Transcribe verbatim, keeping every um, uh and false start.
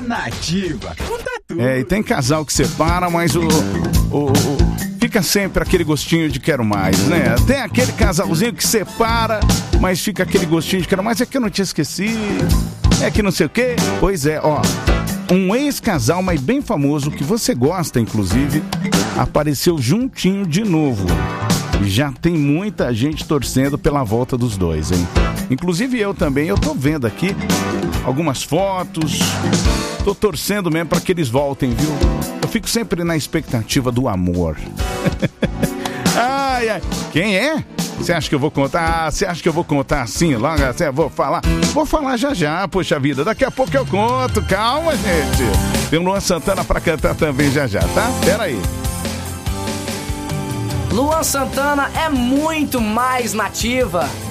Nativa, conta tudo. É, e tem casal que separa, mas o, o, o fica sempre aquele gostinho de quero mais, né? Tem aquele casalzinho que separa, mas fica aquele gostinho de quero mais. É que eu não te esqueci, é que não sei o quê. Pois é, ó, um ex-casal, mas bem famoso, que você gosta, inclusive, apareceu juntinho de novo. Já tem muita gente torcendo pela volta dos dois, hein? Inclusive eu também, eu tô vendo aqui algumas fotos, tô torcendo mesmo para que eles voltem, viu? Eu fico sempre na expectativa do amor. Ai, ai. Quem é? Você acha que eu vou contar? Ah, você acha que eu vou contar assim? Logo assim, eu vou falar? Vou falar já já, poxa vida. Daqui a pouco eu conto. Calma, gente. Tem o Luan Santana pra cantar também já já, tá? Pera aí. Luan Santana é muito mais nativa.